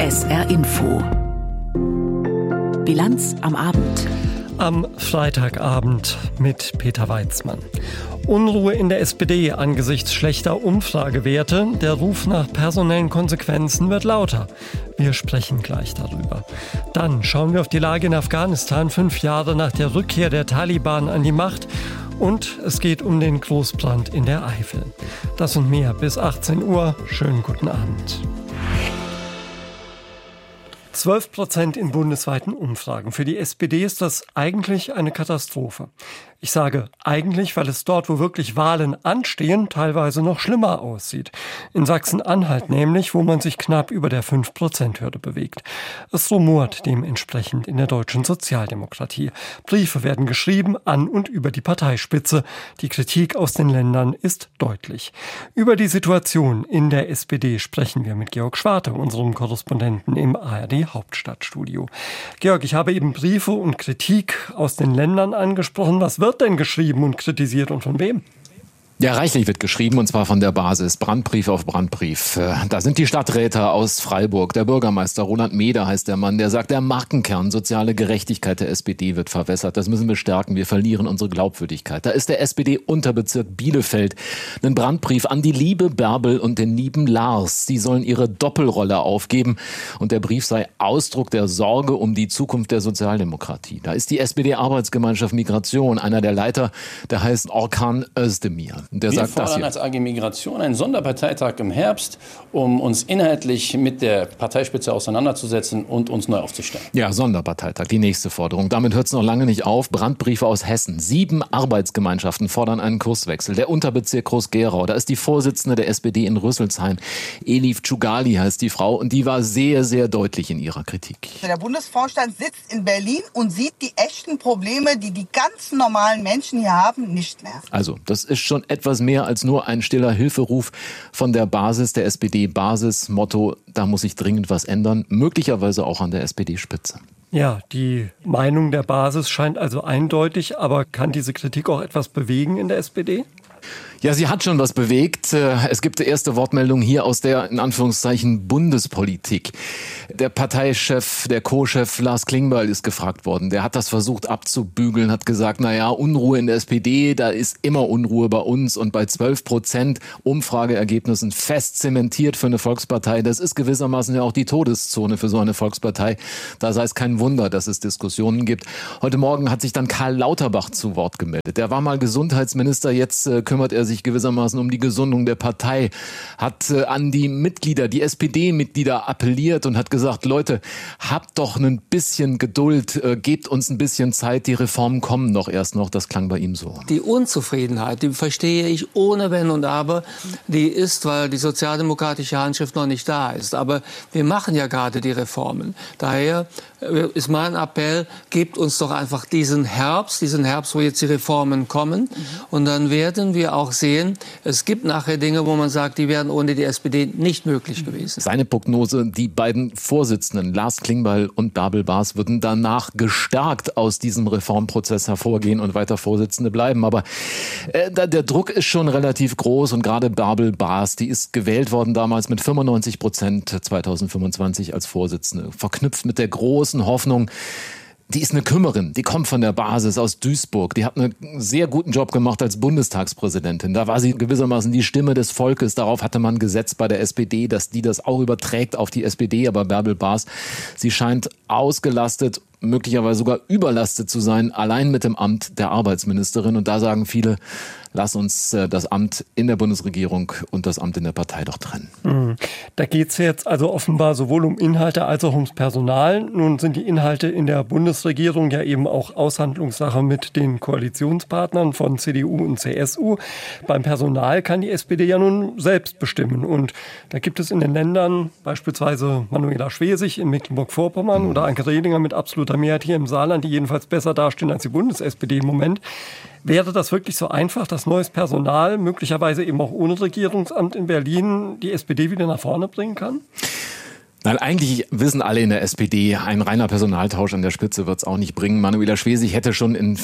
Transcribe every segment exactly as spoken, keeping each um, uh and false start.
S R Info. Bilanz am Abend. Am Freitagabend mit Peter Weitzmann. Unruhe in der S P D angesichts schlechter Umfragewerte. Der Ruf nach personellen Konsequenzen wird lauter. Wir sprechen gleich darüber. Dann schauen wir auf die Lage in Afghanistan, fünf Jahre nach der Rückkehr der Taliban an die Macht. Und es geht um den Großbrand in der Eifel. Das und mehr bis achtzehn Uhr. Schönen guten Abend. zwölf Prozent in bundesweiten Umfragen. Für die S P D ist das eigentlich eine Katastrophe. Ich sage eigentlich, weil es dort, wo wirklich Wahlen anstehen, teilweise noch schlimmer aussieht. In Sachsen-Anhalt nämlich, wo man sich knapp über der fünf Prozent Hürde bewegt. Es rumort dementsprechend in der deutschen Sozialdemokratie. Briefe werden geschrieben an und über die Parteispitze. Die Kritik aus den Ländern ist deutlich. Über die Situation in der S P D sprechen wir mit Georg Schwarte, unserem Korrespondenten im A R D Hauptstadtstudio. Georg, ich habe eben Briefe und Kritik aus den Ländern angesprochen. Was wird denn geschrieben und kritisiert und von wem? Ja, reichlich wird geschrieben, und zwar von der Basis. Brandbrief auf Brandbrief. Da sind die Stadträte aus Freiburg. Der Bürgermeister Roland Meder heißt der Mann, der sagt, der Markenkern soziale Gerechtigkeit der S P D wird verwässert. Das müssen wir stärken. Wir verlieren unsere Glaubwürdigkeit. Da ist der S P D-Unterbezirk Bielefeld. Ein Brandbrief an die liebe Bärbel und den lieben Lars. Sie sollen ihre Doppelrolle aufgeben. Und der Brief sei Ausdruck der Sorge um die Zukunft der Sozialdemokratie. Da ist die S P D-Arbeitsgemeinschaft Migration. Einer der Leiter, der heißt Orkan Özdemir. Der Wir sagt fordern das hier. als A G Migration einen Sonderparteitag im Herbst, um uns inhaltlich mit der Parteispitze auseinanderzusetzen und uns neu aufzustellen. Ja, Sonderparteitag, die nächste Forderung. Damit hört es noch lange nicht auf. Brandbriefe aus Hessen. Sieben Arbeitsgemeinschaften fordern einen Kurswechsel. Der Unterbezirk Groß-Gerau, da ist die Vorsitzende der S P D in Rüsselsheim. Elif Tschugali heißt die Frau, und die war sehr, sehr deutlich in ihrer Kritik. Der Bundesvorstand sitzt in Berlin und sieht die echten Probleme, die die ganz normalen Menschen hier haben, nicht mehr. Also, das ist schon etwas mehr als nur ein stiller Hilferuf von der Basis, der S P D-Basis. Motto, da muss sich dringend was ändern, möglicherweise auch an der S P D-Spitze. Ja, die Meinung der Basis scheint also eindeutig, aber kann diese Kritik auch etwas bewegen in der S P D? Ja, sie hat schon was bewegt. Es gibt erste Wortmeldungen hier aus der, in Anführungszeichen, Bundespolitik. Der Parteichef, der Co-Chef Lars Klingbeil ist gefragt worden. Der hat das versucht abzubügeln, hat gesagt, na ja, Unruhe in der S P D, da ist immer Unruhe bei uns, und bei zwölf Prozent Umfrageergebnissen fest zementiert für eine Volkspartei. Das ist gewissermaßen ja auch die Todeszone für so eine Volkspartei. Da sei es kein Wunder, dass es Diskussionen gibt. Heute Morgen hat sich dann Karl Lauterbach zu Wort gemeldet. Der war mal Gesundheitsminister, jetzt äh, kümmert er sich gewissermaßen um die Gesundung der Partei, hat äh, an die Mitglieder, die S P D-Mitglieder appelliert und hat gesagt, Leute, habt doch ein bisschen Geduld, äh, gebt uns ein bisschen Zeit, die Reformen kommen doch erst noch. Das klang bei ihm so. Die Unzufriedenheit, die verstehe ich ohne Wenn und Aber, die ist, weil die sozialdemokratische Handschrift noch nicht da ist. Aber wir machen ja gerade die Reformen. Daher ist mein Appell, gebt uns doch einfach diesen Herbst, diesen Herbst, wo jetzt die Reformen kommen. Und dann werden wir auch sehen, es gibt nachher Dinge, wo man sagt, die wären ohne die S P D nicht möglich gewesen. Seine Prognose, die beiden Vorsitzenden, Lars Klingbeil und Bärbel Baas, würden danach gestärkt aus diesem Reformprozess hervorgehen und weiter Vorsitzende bleiben. Aber äh, der Druck ist schon relativ groß, und gerade Bärbel Baas, die ist gewählt worden damals mit fünfundneunzig Prozent zweitausendfünfundzwanzig als Vorsitzende, verknüpft mit der großen Hoffnung, die ist eine Kümmerin, die kommt von der Basis aus Duisburg. Die hat einen sehr guten Job gemacht als Bundestagspräsidentin. Da war sie gewissermaßen die Stimme des Volkes. Darauf hatte man gesetzt bei der S P D, dass die das auch überträgt auf die S P D. Aber Bärbel Baas, sie scheint ausgelastet, möglicherweise sogar überlastet zu sein, allein mit dem Amt der Arbeitsministerin. Und da sagen viele, lass uns äh, das Amt in der Bundesregierung und das Amt in der Partei doch trennen. Mhm. Da geht es jetzt also offenbar sowohl um Inhalte als auch ums Personal. Nun sind die Inhalte in der Bundesregierung ja eben auch Aushandlungssache mit den Koalitionspartnern von C D U und C S U. Beim Personal kann die S P D ja nun selbst bestimmen. Und da gibt es in den Ländern beispielsweise Manuela Schwesig in Mecklenburg-Vorpommern mhm. oder Anke Rehlinger mit absoluter Mehrheit hier im Saarland, die jedenfalls besser dastehen als die Bundes-S P D im Moment. Wäre das wirklich so einfach, dass neues Personal, möglicherweise eben auch ohne Regierungsamt in Berlin, die S P D wieder nach vorne bringen kann? Nein, eigentlich wissen alle in der S P D, ein reiner Personaltausch an der Spitze wird es auch nicht bringen. Manuela Schwesig hätte schon in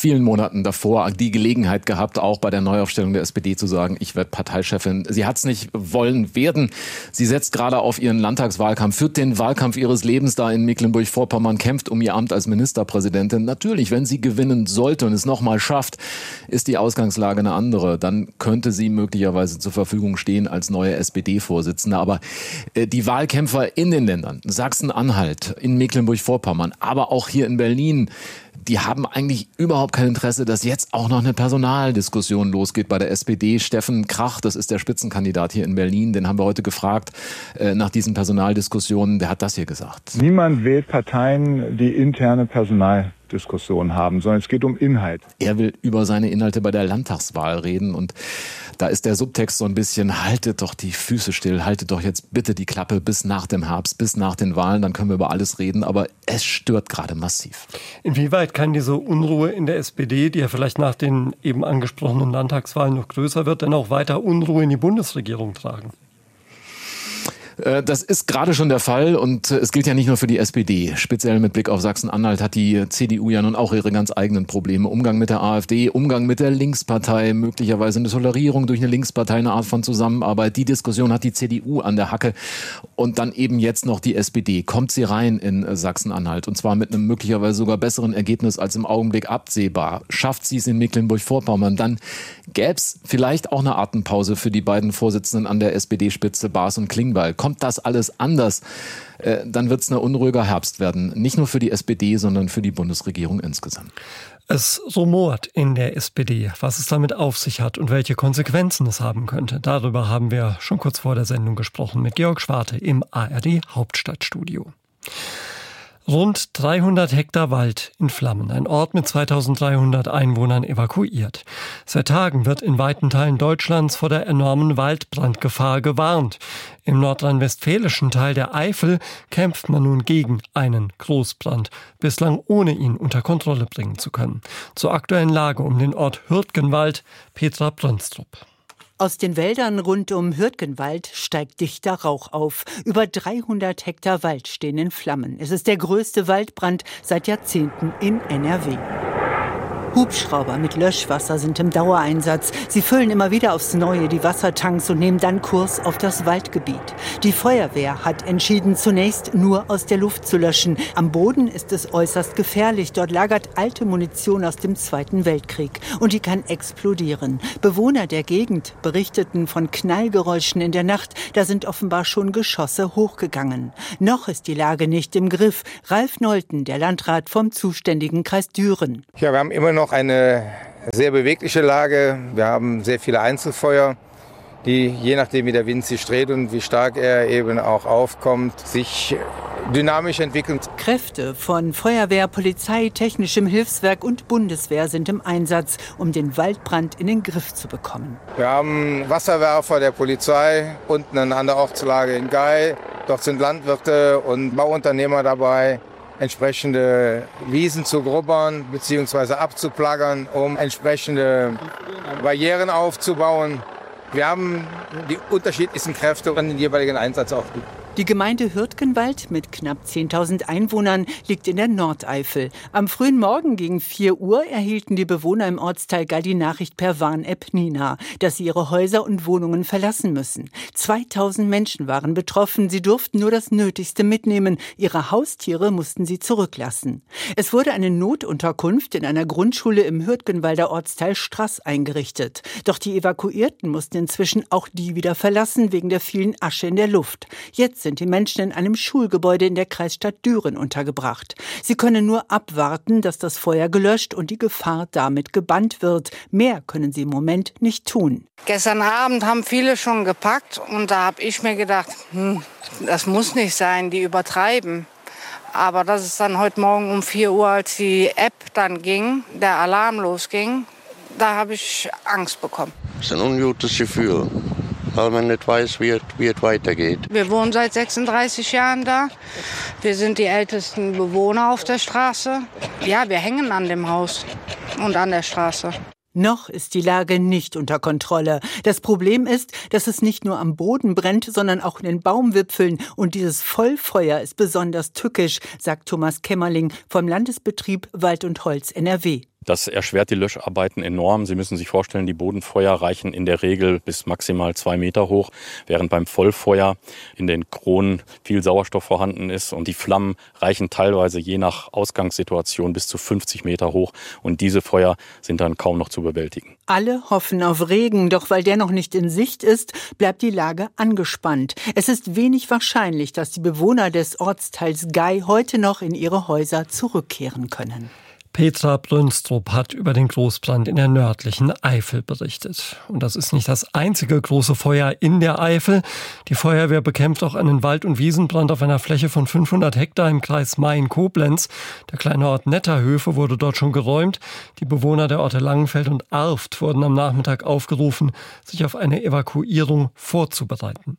vielen Monaten davor die Gelegenheit gehabt, auch bei der Neuaufstellung der S P D zu sagen, ich werde Parteichefin. Sie hat es nicht wollen werden. Sie setzt gerade auf ihren Landtagswahlkampf, führt den Wahlkampf ihres Lebens da in Mecklenburg-Vorpommern, kämpft um ihr Amt als Ministerpräsidentin. Natürlich, wenn sie gewinnen sollte und es nochmal schafft, ist die Ausgangslage eine andere. Dann könnte sie möglicherweise zur Verfügung stehen als neue S P D-Vorsitzende. Aber äh, die Wahlkämpfer in den Ländern, Sachsen-Anhalt, in Mecklenburg-Vorpommern, aber auch hier in Berlin, die haben eigentlich überhaupt kein Interesse, dass jetzt auch noch eine Personaldiskussion losgeht bei der S P D. Steffen Krach, das ist der Spitzenkandidat hier in Berlin, den haben wir heute gefragt äh, nach diesen Personaldiskussionen. Der hat das hier gesagt. Niemand wählt Parteien, die interne Personaldiskussionen haben, sondern es geht um Inhalt. Er will über seine Inhalte bei der Landtagswahl reden und da ist der Subtext so ein bisschen, haltet doch die Füße still, haltet doch jetzt bitte die Klappe bis nach dem Herbst, bis nach den Wahlen, dann können wir über alles reden, aber es stört gerade massiv. Inwieweit kann diese Unruhe in der S P D, die ja vielleicht nach den eben angesprochenen Landtagswahlen noch größer wird, denn auch weiter Unruhe in die Bundesregierung tragen? Das ist gerade schon der Fall und es gilt ja nicht nur für die S P D. Speziell mit Blick auf Sachsen-Anhalt hat die C D U ja nun auch ihre ganz eigenen Probleme. Umgang mit der AfD, Umgang mit der Linkspartei, möglicherweise eine Tolerierung durch eine Linkspartei, eine Art von Zusammenarbeit. Die Diskussion hat die C D U an der Hacke und dann eben jetzt noch die S P D. Kommt sie rein in Sachsen-Anhalt und zwar mit einem möglicherweise sogar besseren Ergebnis als im Augenblick absehbar. Schafft sie es in Mecklenburg-Vorpommern, dann gäbe es vielleicht auch eine Atempause für die beiden Vorsitzenden an der S P D-Spitze, Baas und Klingbeil. Kommt das alles anders, äh, dann wird es ein unruhiger Herbst werden. Nicht nur für die S P D, sondern für die Bundesregierung insgesamt. Es rumort in der S P D, was es damit auf sich hat und welche Konsequenzen es haben könnte. Darüber haben wir schon kurz vor der Sendung gesprochen mit Georg Schwarte im A R D Hauptstadtstudio. Rund dreihundert Hektar Wald in Flammen, ein Ort mit zweitausenddreihundert Einwohnern evakuiert. Seit Tagen wird in weiten Teilen Deutschlands vor der enormen Waldbrandgefahr gewarnt. Im nordrhein-westfälischen Teil der Eifel kämpft man nun gegen einen Großbrand, bislang ohne ihn unter Kontrolle bringen zu können. Zur aktuellen Lage um den Ort Hürtgenwald, Petra Brönstrup. Aus den Wäldern rund um Hürtgenwald steigt dichter Rauch auf. Über dreihundert Hektar Wald stehen in Flammen. Es ist der größte Waldbrand seit Jahrzehnten in N R W. Hubschrauber mit Löschwasser sind im Dauereinsatz. Sie füllen immer wieder aufs Neue die Wassertanks und nehmen dann Kurs auf das Waldgebiet. Die Feuerwehr hat entschieden, zunächst nur aus der Luft zu löschen. Am Boden ist es äußerst gefährlich. Dort lagert alte Munition aus dem Zweiten Weltkrieg und die kann explodieren. Bewohner der Gegend berichteten von Knallgeräuschen in der Nacht. Da sind offenbar schon Geschosse hochgegangen. Noch ist die Lage nicht im Griff. Ralf Nolten, der Landrat vom zuständigen Kreis Düren. Ja, wir haben immer noch eine sehr bewegliche Lage. Wir haben sehr viele Einzelfeuer, die je nachdem wie der Wind sich dreht und wie stark er eben auch aufkommt, sich dynamisch entwickeln. Kräfte von Feuerwehr, Polizei, Technischem Hilfswerk und Bundeswehr sind im Einsatz, um den Waldbrand in den Griff zu bekommen. Wir haben Wasserwerfer der Polizei unten an der Ortslage in Gei. Dort sind Landwirte und Bauunternehmer dabei, entsprechende Wiesen zu grubbern bzw. abzuplagern, um entsprechende Barrieren aufzubauen. Wir haben die unterschiedlichsten Kräfte und den jeweiligen Einsatz auch. Die Gemeinde Hürtgenwald mit knapp zehntausend Einwohnern liegt in der Nordeifel. Am frühen Morgen gegen vier Uhr erhielten die Bewohner im Ortsteil Gall die Nachricht per Warn-App Nina, dass sie ihre Häuser und Wohnungen verlassen müssen. zweitausend Menschen waren betroffen. Sie durften nur das Nötigste mitnehmen. Ihre Haustiere mussten sie zurücklassen. Es wurde eine Notunterkunft in einer Grundschule im Hürtgenwalder Ortsteil Straß eingerichtet. Doch die Evakuierten mussten inzwischen auch die wieder verlassen, wegen der vielen Asche in der Luft. Jetzt sind die Menschen in einem Schulgebäude in der Kreisstadt Düren untergebracht. Sie können nur abwarten, dass das Feuer gelöscht und die Gefahr damit gebannt wird. Mehr können sie im Moment nicht tun. Gestern Abend haben viele schon gepackt und da habe ich mir gedacht, hm, das muss nicht sein, die übertreiben. Aber das ist dann heute Morgen um vier Uhr, als die App dann ging, der Alarm losging, da habe ich Angst bekommen. Das ist ein ungutes Gefühl, weil man nicht weiß, wie es, wie es weitergeht. Wir wohnen seit sechsunddreißig Jahren da. Wir sind die ältesten Bewohner auf der Straße. Ja, wir hängen an dem Haus und an der Straße. Noch ist die Lage nicht unter Kontrolle. Das Problem ist, dass es nicht nur am Boden brennt, sondern auch in den Baumwipfeln. Und dieses Vollfeuer ist besonders tückisch, sagt Thomas Kämmerling vom Landesbetrieb Wald und Holz N R W. Das erschwert die Löscharbeiten enorm. Sie müssen sich vorstellen, die Bodenfeuer reichen in der Regel bis maximal zwei Meter hoch, während beim Vollfeuer in den Kronen viel Sauerstoff vorhanden ist. Und die Flammen reichen teilweise je nach Ausgangssituation bis zu fünfzig Meter hoch. Und diese Feuer sind dann kaum noch zu bewältigen. Alle hoffen auf Regen, doch weil der noch nicht in Sicht ist, bleibt die Lage angespannt. Es ist wenig wahrscheinlich, dass die Bewohner des Ortsteils Gei heute noch in ihre Häuser zurückkehren können. Petra Brünstrup hat über den Großbrand in der nördlichen Eifel berichtet. Und das ist nicht das einzige große Feuer in der Eifel. Die Feuerwehr bekämpft auch einen Wald- und Wiesenbrand auf einer Fläche von fünfhundert Hektar im Kreis Main-Koblenz. Der kleine Ort Netterhöfe wurde dort schon geräumt. Die Bewohner der Orte Langenfeld und Arft wurden am Nachmittag aufgerufen, sich auf eine Evakuierung vorzubereiten.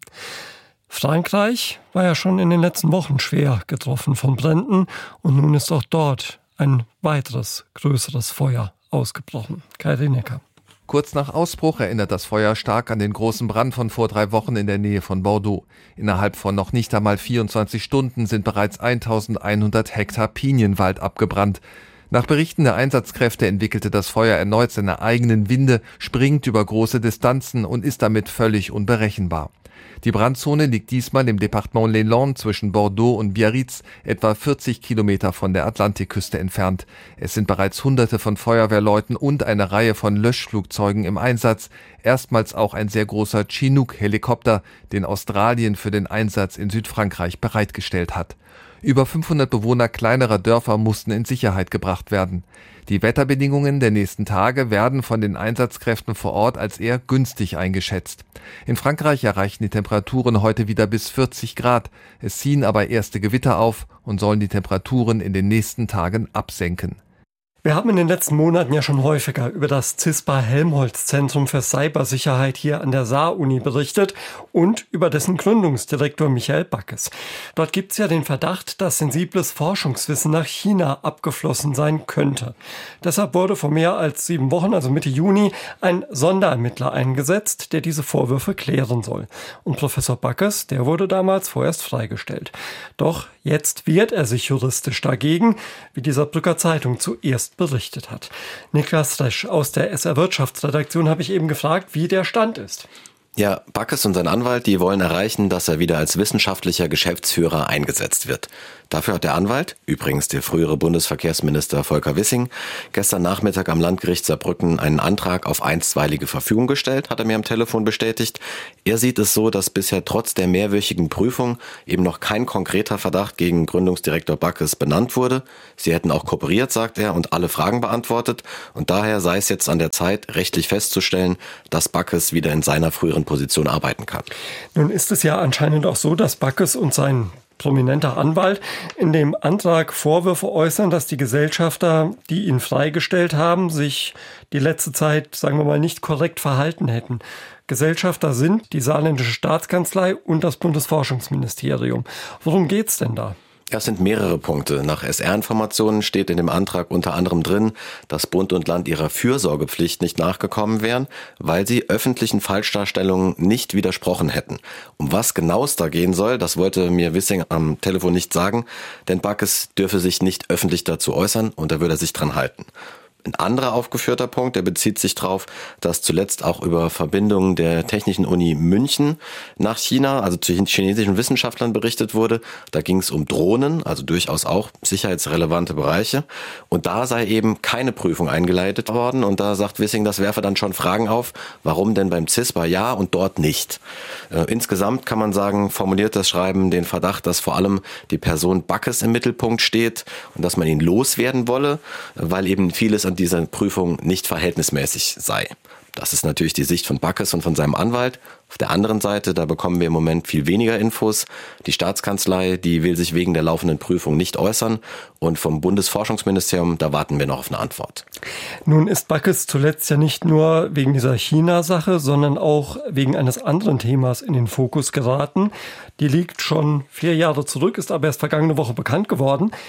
Frankreich war ja schon in den letzten Wochen schwer getroffen von Bränden und nun ist auch dort ein weiteres, größeres Feuer ausgebrochen. Kai Rinecker. Kurz nach Ausbruch erinnert das Feuer stark an den großen Brand von vor drei Wochen in der Nähe von Bordeaux. Innerhalb von noch nicht einmal vierundzwanzig Stunden sind bereits eintausendeinhundert Hektar Pinienwald abgebrannt. Nach Berichten der Einsatzkräfte entwickelte das Feuer erneut seine eigenen Winde, springt über große Distanzen und ist damit völlig unberechenbar. Die Brandzone liegt diesmal im Departement Les Landes zwischen Bordeaux und Biarritz, etwa vierzig Kilometer von der Atlantikküste entfernt. Es sind bereits Hunderte von Feuerwehrleuten und eine Reihe von Löschflugzeugen im Einsatz. Erstmals auch ein sehr großer Chinook-Helikopter, den Australien für den Einsatz in Südfrankreich bereitgestellt hat. Über fünfhundert Bewohner kleinerer Dörfer mussten in Sicherheit gebracht werden. Die Wetterbedingungen der nächsten Tage werden von den Einsatzkräften vor Ort als eher günstig eingeschätzt. In Frankreich erreichen die Temperaturen heute wieder bis vierzig Grad. Es ziehen aber erste Gewitter auf und sollen die Temperaturen in den nächsten Tagen absenken. Wir haben in den letzten Monaten ja schon häufiger über das CISPA-Helmholtz-Zentrum für Cybersicherheit hier an der Saar-Uni berichtet und über dessen Gründungsdirektor Michael Backes. Dort gibt es ja den Verdacht, dass sensibles Forschungswissen nach China abgeflossen sein könnte. Deshalb wurde vor mehr als sieben Wochen, also Mitte Juni, ein Sonderermittler eingesetzt, der diese Vorwürfe klären soll. Und Professor Backes, der wurde damals vorerst freigestellt. Doch jetzt wehrt er sich juristisch dagegen, wie die Saarbrücker Zeitung zuerst berichtet hat. Niklas Resch aus der S R-Wirtschaftsredaktion habe ich eben gefragt, wie der Stand ist. Ja, Backes und sein Anwalt, die wollen erreichen, dass er wieder als wissenschaftlicher Geschäftsführer eingesetzt wird. Dafür hat der Anwalt, übrigens der frühere Bundesverkehrsminister Volker Wissing, gestern Nachmittag am Landgericht Saarbrücken einen Antrag auf einstweilige Verfügung gestellt, hat er mir am Telefon bestätigt. Er sieht es so, dass bisher trotz der mehrwöchigen Prüfung eben noch kein konkreter Verdacht gegen Gründungsdirektor Backes benannt wurde. Sie hätten auch kooperiert, sagt er, und alle Fragen beantwortet. Und daher sei es jetzt an der Zeit, rechtlich festzustellen, dass Backes wieder in seiner früheren Position arbeiten kann. Nun ist es ja anscheinend auch so, dass Backes und sein prominenter Anwalt in dem Antrag Vorwürfe äußern, dass die Gesellschafter, die ihn freigestellt haben, sich die letzte Zeit, sagen wir mal, nicht korrekt verhalten hätten. Gesellschafter sind die Saarländische Staatskanzlei und das Bundesforschungsministerium. Worum geht's denn da? Das sind mehrere Punkte. Nach S R-Informationen steht in dem Antrag unter anderem drin, dass Bund und Land ihrer Fürsorgepflicht nicht nachgekommen wären, weil sie öffentlichen Falschdarstellungen nicht widersprochen hätten. Um was genau es da gehen soll, das wollte mir Wissing am Telefon nicht sagen, denn Backes dürfe sich nicht öffentlich dazu äußern und da würde er sich dran halten. Ein anderer aufgeführter Punkt, der bezieht sich darauf, dass zuletzt auch über Verbindungen der Technischen Uni München nach China, also zu chinesischen Wissenschaftlern berichtet wurde. Da ging es um Drohnen, also durchaus auch sicherheitsrelevante Bereiche. Und da sei eben keine Prüfung eingeleitet worden. Und da sagt Wissing, das werfe dann schon Fragen auf, warum denn beim CISPA ja und dort nicht. Äh, insgesamt kann man sagen, formuliert das Schreiben den Verdacht, dass vor allem die Person Backes im Mittelpunkt steht und dass man ihn loswerden wolle, weil eben vieles an dieser Prüfung nicht verhältnismäßig sei. Das ist natürlich die Sicht von Backes und von seinem Anwalt. Auf der anderen Seite, da bekommen wir im Moment viel weniger Infos. Die Staatskanzlei, die will sich wegen der laufenden Prüfung nicht äußern. Und vom Bundesforschungsministerium, da warten wir noch auf eine Antwort. Nun ist Backes zuletzt ja nicht nur wegen dieser China-Sache, sondern auch wegen eines anderen Themas in den Fokus geraten. Die liegt schon vier Jahre zurück, ist aber erst vergangene Woche bekannt geworden.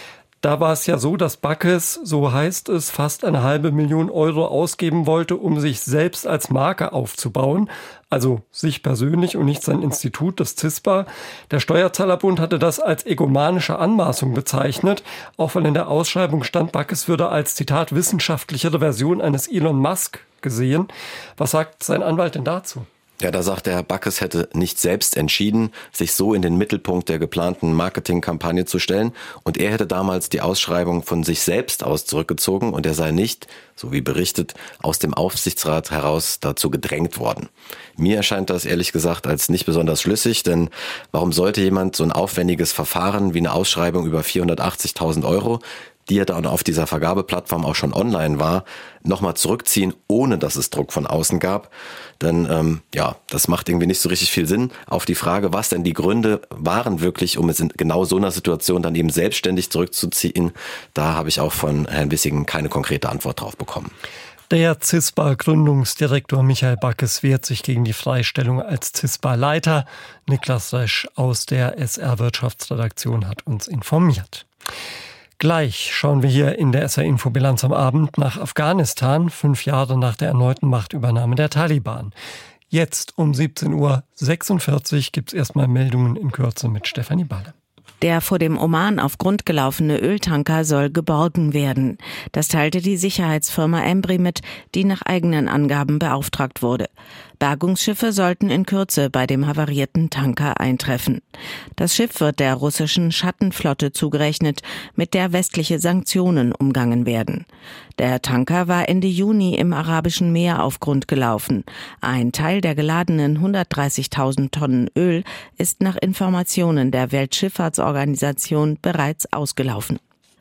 Da war es ja so, dass Backes, so heißt es, fast eine halbe Million Euro ausgeben wollte, um sich selbst als Marke aufzubauen. Also sich persönlich und nicht sein Institut, das CISPA. Der Steuerzahlerbund hatte das als egomanische Anmaßung bezeichnet, auch weil in der Ausschreibung stand, Backes würde als, Zitat, wissenschaftlichere Version eines Elon Musk gesehen. Was sagt sein Anwalt denn dazu? Ja, da sagt der Herr Backes hätte nicht selbst entschieden, sich so in den Mittelpunkt der geplanten Marketingkampagne zu stellen. Und er hätte damals die Ausschreibung von sich selbst aus zurückgezogen und er sei nicht, so wie berichtet, aus dem Aufsichtsrat heraus dazu gedrängt worden. Mir erscheint das ehrlich gesagt als nicht besonders schlüssig, denn warum sollte jemand so ein aufwendiges Verfahren wie eine Ausschreibung über vierhundertachtzigtausend Euro, die ja dann auf dieser Vergabeplattform auch schon online war, nochmal zurückziehen, ohne dass es Druck von außen gab? Denn ähm, ja, das macht irgendwie nicht so richtig viel Sinn. Auf die Frage, was denn die Gründe waren wirklich, um es in genau so einer Situation dann eben selbstständig zurückzuziehen, da habe ich auch von Herrn Wissing keine konkrete Antwort drauf bekommen. Der CISPA-Gründungsdirektor Michael Backes wehrt sich gegen die Freistellung als CISPA-Leiter. Niklas Resch aus der S R-Wirtschaftsredaktion hat uns informiert. Gleich schauen wir hier in der S R-Info-Bilanz am Abend nach Afghanistan, fünf Jahre nach der erneuten Machtübernahme der Taliban. Jetzt um siebzehn Uhr sechsundvierzig gibt es erstmal Meldungen in Kürze mit Stefanie Balle. Der vor dem Oman auf Grund gelaufene Öltanker soll geborgen werden. Das teilte die Sicherheitsfirma Embry mit, die nach eigenen Angaben beauftragt wurde. Bergungsschiffe sollten in Kürze bei dem havarierten Tanker eintreffen. Das Schiff wird der russischen Schattenflotte zugerechnet, mit der westliche Sanktionen umgangen werden. Der Tanker war Ende Juni im Arabischen Meer auf Grund gelaufen. Ein Teil der geladenen hundertdreißigtausend Tonnen Öl ist nach Informationen der Weltschifffahrtsorganisation bereits ausgelaufen.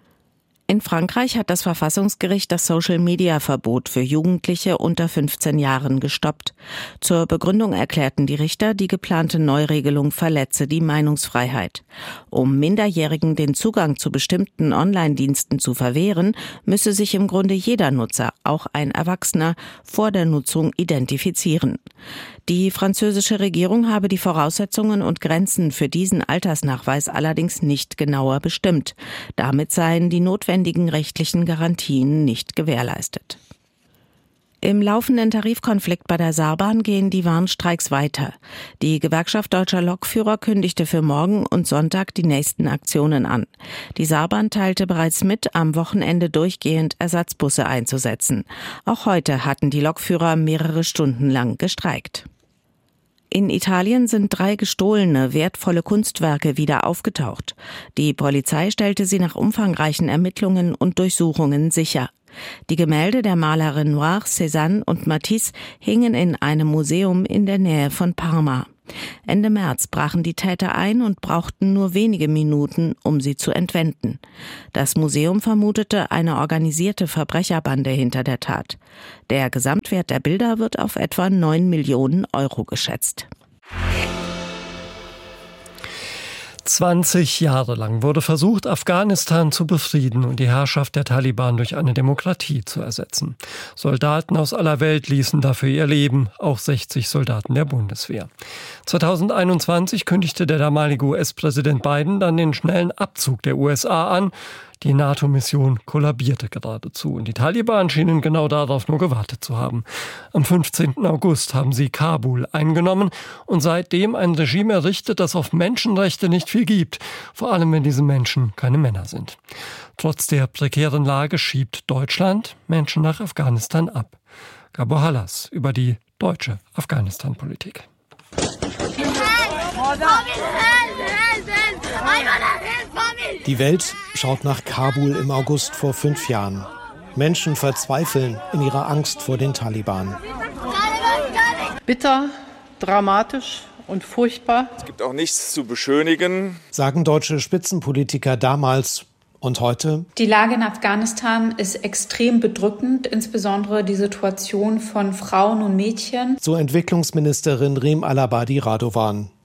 In Frankreich hat das Verfassungsgericht das Social-Media-Verbot für Jugendliche unter fünfzehn Jahren gestoppt. Zur Begründung erklärten die Richter, die geplante Neuregelung verletze die Meinungsfreiheit. Um Minderjährigen den Zugang zu bestimmten Online-Diensten zu verwehren, müsse sich im Grunde jeder Nutzer, auch ein Erwachsener, vor der Nutzung identifizieren. Die französische Regierung habe die Voraussetzungen und Grenzen für diesen Altersnachweis allerdings nicht genauer bestimmt. Damit seien die notwendigen rechtlichen Garantien nicht gewährleistet. Im laufenden Tarifkonflikt bei der Saarbahn gehen die Warnstreiks weiter. Die Gewerkschaft Deutscher Lokführer kündigte für morgen und Sonntag die nächsten Aktionen an. Die Saarbahn teilte bereits mit, am Wochenende durchgehend Ersatzbusse einzusetzen. Auch heute hatten die Lokführer mehrere Stunden lang gestreikt. In Italien sind drei gestohlene, wertvolle Kunstwerke wieder aufgetaucht. Die Polizei stellte sie nach umfangreichen Ermittlungen und Durchsuchungen sicher. Die Gemälde der Maler Renoir, Cézanne und Matisse hingen in einem Museum in der Nähe von Parma. Ende März brachen die Täter ein und brauchten nur wenige Minuten, um sie zu entwenden. Das Museum vermutete eine organisierte Verbrecherbande hinter der Tat. Der Gesamtwert der Bilder wird auf etwa neun Millionen Euro geschätzt. zwanzig Jahre lang wurde versucht, Afghanistan zu befrieden und die Herrschaft der Taliban durch eine Demokratie zu ersetzen. Soldaten aus aller Welt ließen dafür ihr Leben, auch sechzig Soldaten der Bundeswehr. zweitausendeinundzwanzig kündigte der damalige U S-Präsident Biden dann den schnellen Abzug der U S A an. Die NATO-Mission kollabierte geradezu und die Taliban schienen genau darauf nur gewartet zu haben. Am fünfzehnten August haben sie Kabul eingenommen und seitdem ein Regime errichtet, das auf Menschenrechte nicht viel gibt, vor allem wenn diese Menschen keine Männer sind. Trotz der prekären Lage schiebt Deutschland Menschen nach Afghanistan ab. Gabor Hallas über die deutsche Afghanistan-Politik. Die Welt schaut nach Kabul im August vor fünf Jahren. Menschen verzweifeln in ihrer Angst vor den Taliban. Bitter, dramatisch und furchtbar. Es gibt auch nichts zu beschönigen, sagen deutsche Spitzenpolitiker damals und heute. Die Lage in Afghanistan ist extrem bedrückend, insbesondere die Situation von Frauen und Mädchen. So Entwicklungsministerin Rem Alabadi Radovan.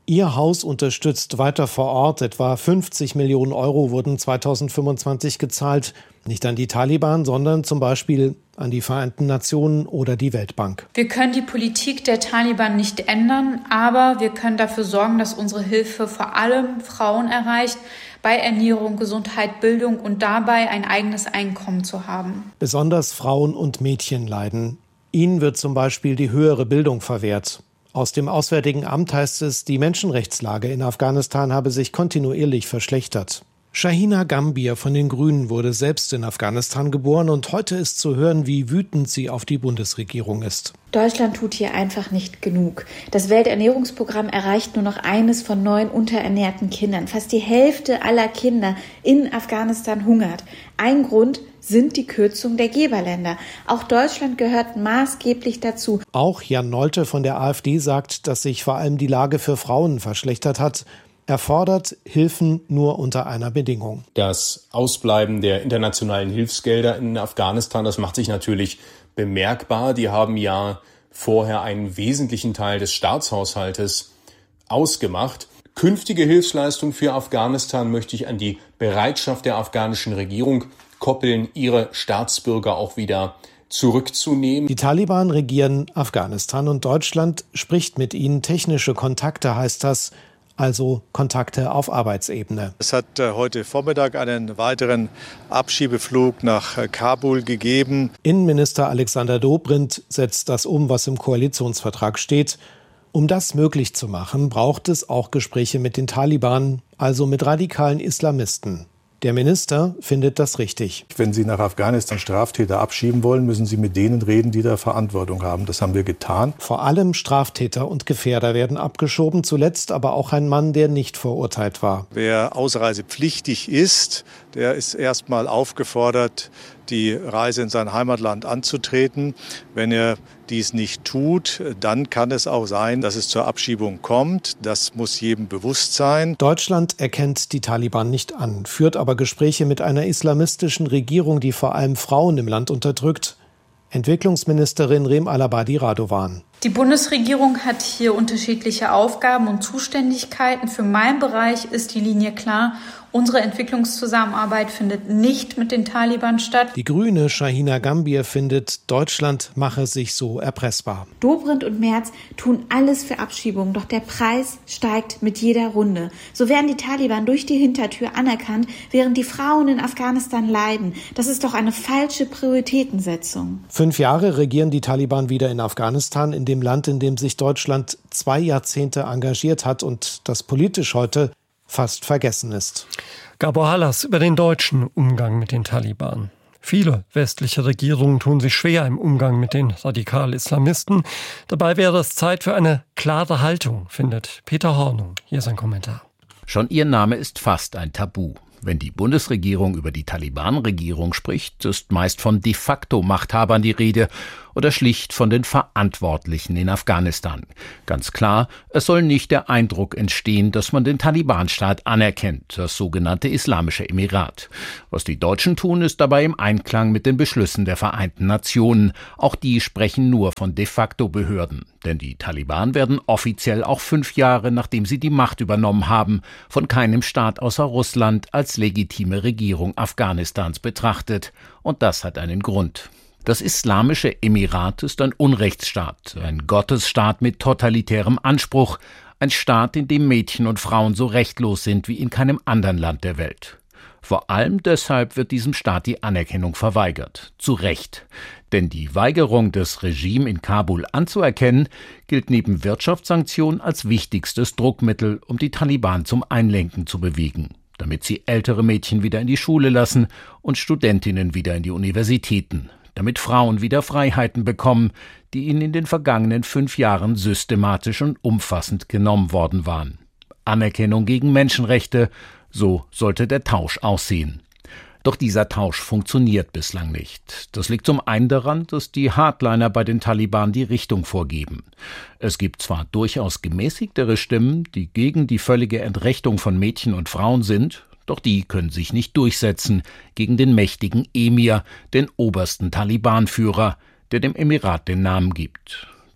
Ihr Haus unterstützt weiter vor Ort. Etwa fünfzig Millionen Euro wurden zweitausendfünfundzwanzig gezahlt. Nicht an die Taliban, sondern zum Beispiel an die Vereinten Nationen oder die Weltbank. Wir können die Politik der Taliban nicht ändern, aber wir können dafür sorgen, dass unsere Hilfe vor allem Frauen erreicht, bei Ernährung, Gesundheit, Bildung und dabei ein eigenes Einkommen zu haben. Besonders Frauen und Mädchen leiden. Ihnen wird zum Beispiel die höhere Bildung verwehrt. Aus dem Auswärtigen Amt heißt es, die Menschenrechtslage in Afghanistan habe sich kontinuierlich verschlechtert. Shahina Gambier von den Grünen wurde selbst in Afghanistan geboren und heute ist zu hören, wie wütend sie auf die Bundesregierung ist. Deutschland tut hier einfach nicht genug. Das Welternährungsprogramm erreicht nur noch eines von neun unterernährten Kindern. Fast die Hälfte aller Kinder in Afghanistan hungert. Ein Grund sind die Kürzungen der Geberländer. Auch Deutschland gehört maßgeblich dazu. Auch Jan Nolte von der AfD sagt, dass sich vor allem die Lage für Frauen verschlechtert hat. Er fordert Hilfen nur unter einer Bedingung. Das Ausbleiben der internationalen Hilfsgelder in Afghanistan, das macht sich natürlich bemerkbar. Die haben ja vorher einen wesentlichen Teil des Staatshaushaltes ausgemacht. Künftige Hilfsleistungen für Afghanistan möchte ich an die Bereitschaft der afghanischen Regierung koppeln, ihre Staatsbürger auch wieder zurückzunehmen. Die Taliban regieren Afghanistan und Deutschland spricht mit ihnen. Technische Kontakte heißt das, also Kontakte auf Arbeitsebene. Es hat heute Vormittag einen weiteren Abschiebeflug nach Kabul gegeben. Innenminister Alexander Dobrindt setzt das um, was im Koalitionsvertrag steht. Um das möglich zu machen, braucht es auch Gespräche mit den Taliban, also mit radikalen Islamisten. Der Minister findet das richtig. Wenn Sie nach Afghanistan Straftäter abschieben wollen, müssen Sie mit denen reden, die da Verantwortung haben. Das haben wir getan. Vor allem Straftäter und Gefährder werden abgeschoben, zuletzt aber auch ein Mann, der nicht verurteilt war. Wer ausreisepflichtig ist, der ist erstmal aufgefordert, die Reise in sein Heimatland anzutreten. Wenn er dies nicht tut, dann kann es auch sein, dass es zur Abschiebung kommt. Das muss jedem bewusst sein. Deutschland erkennt die Taliban nicht an, führt aber Gespräche mit einer islamistischen Regierung, die vor allem Frauen im Land unterdrückt. Entwicklungsministerin Rem Alabadi Radovan. Die Bundesregierung hat hier unterschiedliche Aufgaben und Zuständigkeiten. Für meinen Bereich ist die Linie klar. Unsere Entwicklungszusammenarbeit findet nicht mit den Taliban statt. Die Grüne Shahina Gambier findet, Deutschland mache sich so erpressbar. Dobrindt und Merz tun alles für Abschiebung, doch der Preis steigt mit jeder Runde. So werden die Taliban durch die Hintertür anerkannt, während die Frauen in Afghanistan leiden. Das ist doch eine falsche Prioritätensetzung. Fünf Jahre regieren die Taliban wieder in Afghanistan, in dem Land, in dem sich Deutschland zwei Jahrzehnte engagiert hat und das politisch heute fast vergessen ist. Gabor Hallas über den deutschen Umgang mit den Taliban. Viele westliche Regierungen tun sich schwer im Umgang mit den Radikal-Islamisten. Dabei wäre es Zeit für eine klare Haltung, findet Peter Hornung. Hier sein Kommentar. Schon ihr Name ist fast ein Tabu. Wenn die Bundesregierung über die Taliban-Regierung spricht, ist meist von de facto Machthabern die Rede oder schlicht von den Verantwortlichen in Afghanistan. Ganz klar, es soll nicht der Eindruck entstehen, dass man den Taliban-Staat anerkennt, das sogenannte Islamische Emirat. Was die Deutschen tun, ist dabei im Einklang mit den Beschlüssen der Vereinten Nationen. Auch die sprechen nur von de facto Behörden. Denn die Taliban werden offiziell auch fünf Jahre, nachdem sie die Macht übernommen haben, von keinem Staat außer Russland als legitime Regierung Afghanistans betrachtet. Und das hat einen Grund. Das Islamische Emirat ist ein Unrechtsstaat, ein Gottesstaat mit totalitärem Anspruch, ein Staat, in dem Mädchen und Frauen so rechtlos sind wie in keinem anderen Land der Welt. Vor allem deshalb wird diesem Staat die Anerkennung verweigert. Zu Recht. Denn die Weigerung des Regimes in Kabul anzuerkennen, gilt neben Wirtschaftssanktionen als wichtigstes Druckmittel, um die Taliban zum Einlenken zu bewegen, damit sie ältere Mädchen wieder in die Schule lassen und Studentinnen wieder in die Universitäten, damit Frauen wieder Freiheiten bekommen, die ihnen in den vergangenen fünf Jahren systematisch und umfassend genommen worden waren. Anerkennung gegen Menschenrechte, so sollte der Tausch aussehen. Doch dieser Tausch funktioniert bislang nicht. Das liegt zum einen daran, dass die Hardliner bei den Taliban die Richtung vorgeben. Es gibt zwar durchaus gemäßigtere Stimmen, die gegen die völlige Entrechtung von Mädchen und Frauen sind, doch die können sich nicht durchsetzen gegen den mächtigen Emir, den obersten Taliban-Führer, der dem Emirat den Namen gibt.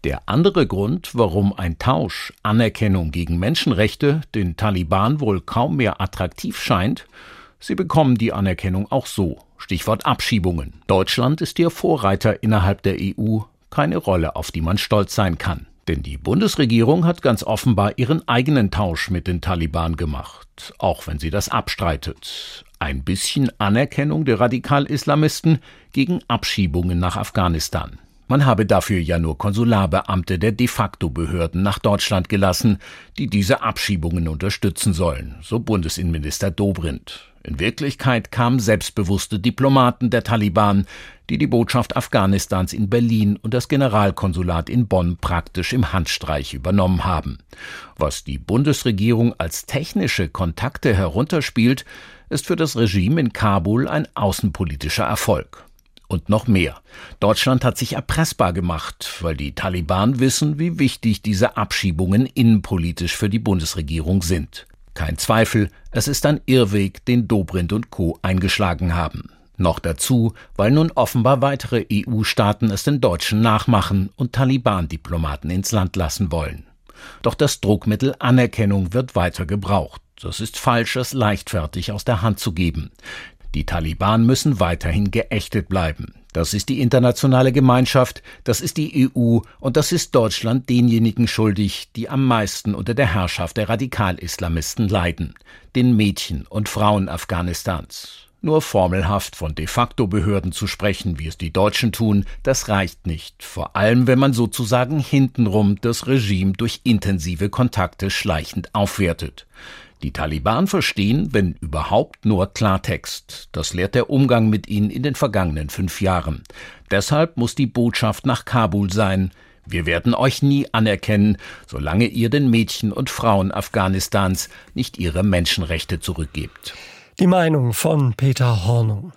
Der andere Grund, warum ein Tausch, Anerkennung gegen Menschenrechte, den Taliban wohl kaum mehr attraktiv scheint: Sie bekommen die Anerkennung auch so. Stichwort Abschiebungen. Deutschland ist hier Vorreiter innerhalb der E U, keine Rolle, auf die man stolz sein kann. Denn die Bundesregierung hat ganz offenbar ihren eigenen Tausch mit den Taliban gemacht, auch wenn sie das abstreitet. Ein bisschen Anerkennung der Radikal-Islamisten gegen Abschiebungen nach Afghanistan. Man habe dafür ja nur Konsularbeamte der De-facto-Behörden nach Deutschland gelassen, die diese Abschiebungen unterstützen sollen, so Bundesinnenminister Dobrindt. In Wirklichkeit kamen selbstbewusste Diplomaten der Taliban, die die Botschaft Afghanistans in Berlin und das Generalkonsulat in Bonn praktisch im Handstreich übernommen haben. Was die Bundesregierung als technische Kontakte herunterspielt, ist für das Regime in Kabul ein außenpolitischer Erfolg. Und noch mehr. Deutschland hat sich erpressbar gemacht, weil die Taliban wissen, wie wichtig diese Abschiebungen innenpolitisch für die Bundesregierung sind. Kein Zweifel, es ist ein Irrweg, den Dobrindt und Co. eingeschlagen haben. Noch dazu, weil nun offenbar weitere E U-Staaten es den Deutschen nachmachen und Taliban-Diplomaten ins Land lassen wollen. Doch das Druckmittel Anerkennung wird weiter gebraucht. Das ist falsch, es leichtfertig aus der Hand zu geben. Die Taliban müssen weiterhin geächtet bleiben. Das ist die internationale Gemeinschaft, das ist die E U und das ist Deutschland denjenigen schuldig, die am meisten unter der Herrschaft der Radikal-Islamisten leiden, den Mädchen und Frauen Afghanistans. Nur formelhaft von De-facto-Behörden zu sprechen, wie es die Deutschen tun, das reicht nicht, vor allem wenn man sozusagen hintenrum das Regime durch intensive Kontakte schleichend aufwertet. Die Taliban verstehen, wenn überhaupt, nur Klartext. Das lehrt der Umgang mit ihnen in den vergangenen fünf Jahren. Deshalb muss die Botschaft nach Kabul sein: Wir werden euch nie anerkennen, solange ihr den Mädchen und Frauen Afghanistans nicht ihre Menschenrechte zurückgebt. Die Meinung von Peter Hornung.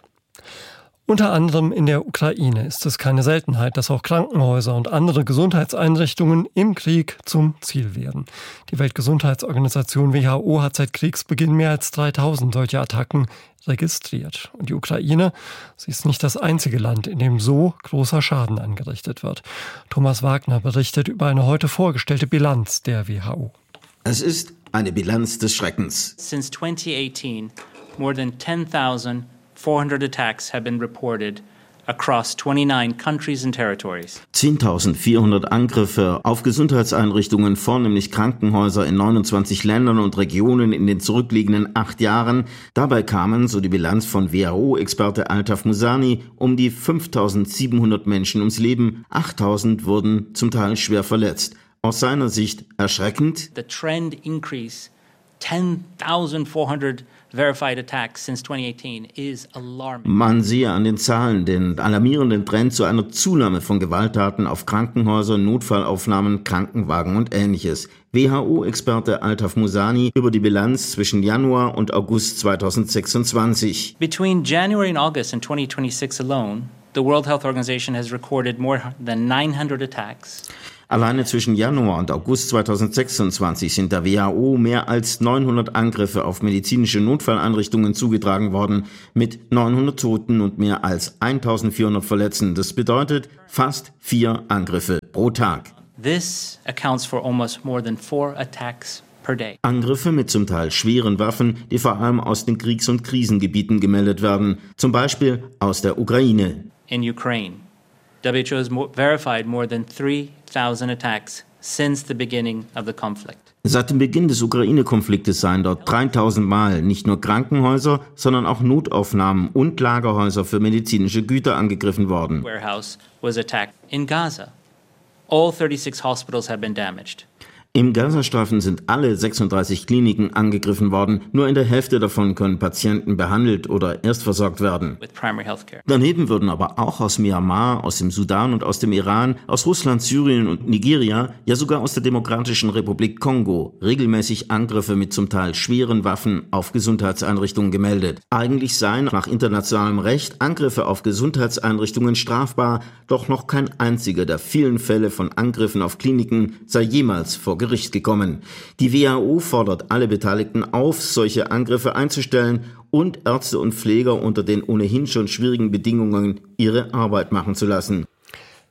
Unter anderem in der Ukraine ist es keine Seltenheit, dass auch Krankenhäuser und andere Gesundheitseinrichtungen im Krieg zum Ziel werden. Die Weltgesundheitsorganisation W H O hat seit Kriegsbeginn mehr als dreitausend solche Attacken registriert. Und die Ukraine, sie ist nicht das einzige Land, in dem so großer Schaden angerichtet wird. Thomas Wagner berichtet über eine heute vorgestellte Bilanz der W H O. Es ist eine Bilanz des Schreckens. Since twenty eighteen, more than ten thousand four hundred attacks have been reported across twenty-nine countries and territories. zehntausendvierhundert Angriffe auf Gesundheitseinrichtungen, vornehmlich Krankenhäuser in neunundzwanzig Ländern und Regionen in den zurückliegenden acht Jahren. Dabei kamen, so die Bilanz von W H O-Experte Altaf Musani, um die fünftausendsiebenhundert Menschen ums Leben. achttausend wurden zum Teil schwer verletzt. Aus seiner Sicht erschreckend: The trend increase ten thousand four hundred verified attacks since twenty eighteen is alarming. Man sehe an den Zahlen den alarmierenden Trend zu einer Zunahme von Gewalttaten auf Krankenhäusern, Notfallaufnahmen, Krankenwagen und Ähnliches. W H O-Experte Altaf Musani über die Bilanz zwischen Januar und August zweitausendsechsundzwanzig. Between January and August in twenty twenty-six alone, the World Health Organization has recorded more than nine hundred attacks. Alleine zwischen Januar und August zweitausendsechsundzwanzig sind der W H O mehr als neunhundert Angriffe auf medizinische Notfalleinrichtungen zugetragen worden, mit neunhundert Toten und mehr als eintausendvierhundert Verletzten. Das bedeutet fast vier Angriffe pro Tag. This accounts for almost more than four attacks per day. Angriffe mit zum Teil schweren Waffen, die vor allem aus den Kriegs- und Krisengebieten gemeldet werden, zum Beispiel aus der Ukraine. In Ukraine, W H O has more, verified more than three thousand attacks since the beginning of the conflict. Seit dem Beginn des Ukraine-Konfliktes seien dort dreitausend Mal nicht nur Krankenhäuser, sondern auch Notaufnahmen und Lagerhäuser für medizinische Güter angegriffen worden. Warehouse was attacked in Gaza. All thirty-six hospitals have been damaged. Im Gazastreifen sind alle sechsunddreißig Kliniken angegriffen worden. Nur in der Hälfte davon können Patienten behandelt oder erstversorgt werden. With primary healthcare. Daneben würden aber auch aus Myanmar, aus dem Sudan und aus dem Iran, aus Russland, Syrien und Nigeria, ja sogar aus der Demokratischen Republik Kongo regelmäßig Angriffe mit zum Teil schweren Waffen auf Gesundheitseinrichtungen gemeldet. Eigentlich seien nach internationalem Recht Angriffe auf Gesundheitseinrichtungen strafbar, doch noch kein einziger der vielen Fälle von Angriffen auf Kliniken sei jemals vor Gericht gekommen. Die W H O fordert alle Beteiligten auf, solche Angriffe einzustellen und Ärzte und Pfleger unter den ohnehin schon schwierigen Bedingungen ihre Arbeit machen zu lassen.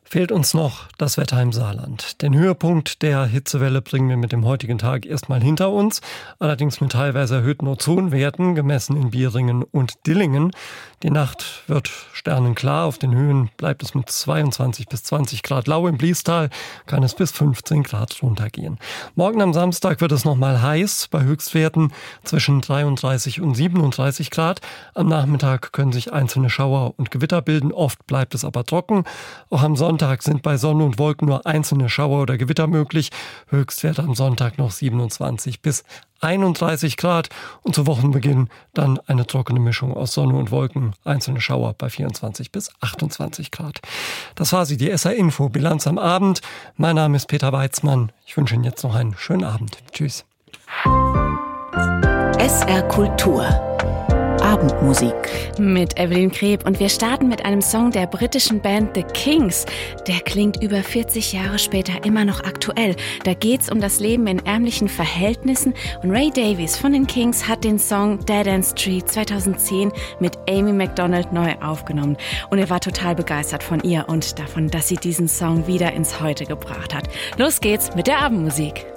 Fehlt uns noch das Wetter im Saarland. Den Höhepunkt der Hitzewelle bringen wir mit dem heutigen Tag erstmal hinter uns, allerdings mit teilweise erhöhten Ozonwerten, gemessen in Bieringen und Dillingen. Die Nacht wird sternenklar, auf den Höhen bleibt es mit zweiundzwanzig bis zwanzig Grad lau, im Bliestal kann es bis fünfzehn Grad runtergehen. Morgen am Samstag wird es nochmal heiß, bei Höchstwerten zwischen dreiunddreißig und siebenunddreißig Grad. Am Nachmittag können sich einzelne Schauer und Gewitter bilden, oft bleibt es aber trocken. Auch am Sonntag sind bei Sonne und Wolken nur einzelne Schauer oder Gewitter möglich. Höchstwert am Sonntag noch siebenundzwanzig bis einunddreißig Grad und zu Wochenbeginn dann eine trockene Mischung aus Sonne und Wolken, einzelne Schauer bei vierundzwanzig bis achtundzwanzig Grad. Das war sie, die S R Info Bilanz am Abend. Mein Name ist Peter Weizmann. Ich wünsche Ihnen jetzt noch einen schönen Abend. Tschüss. S R Kultur Abendmusik mit Evelyn Kreb, und wir starten mit einem Song der britischen Band The Kings. Der klingt über vierzig Jahre später immer noch aktuell. Da geht's um das Leben in ärmlichen Verhältnissen, und Ray Davies von den Kings hat den Song Dead End Street zweitausendzehn mit Amy Macdonald neu aufgenommen, und er war total begeistert von ihr und davon, dass sie diesen Song wieder ins Heute gebracht hat. Los geht's mit der Abendmusik.